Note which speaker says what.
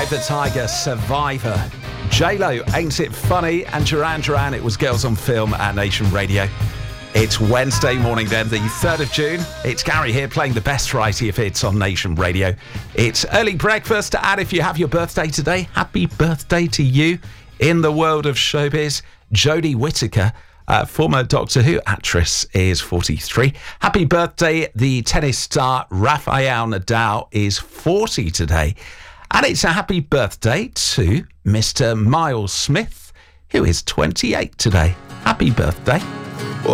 Speaker 1: Eye the Tiger, Survivor. J-Lo, Ain't It Funny? And Duran Duran, it was Girls on Film at Nation Radio. It's Wednesday morning then, the 3rd of June. It's Gary here playing the best variety of hits on Nation Radio. It's early breakfast, and if you have your birthday today, happy birthday to you. In the world of showbiz, Jodie Whittaker, former Doctor Who actress, is 43. Happy birthday, the tennis star Rafael Nadal is 40 today. And it's a happy birthday to Mr. Miles Smith, who is 28 today. Happy birthday.